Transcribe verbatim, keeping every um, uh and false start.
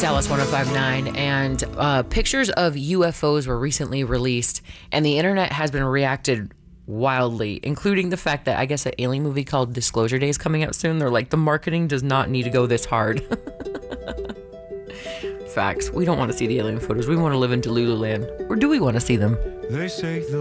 Dallas one oh five point nine, and uh, pictures of U F Os were recently released, and the internet has been reacted wildly, including the fact that I guess an alien movie called Disclosure Day is coming out soon. They're like, the marketing does not need to go this hard. Facts. We don't want to see the alien photos. We want to live in Delulu land. Or do we want to see them? They say the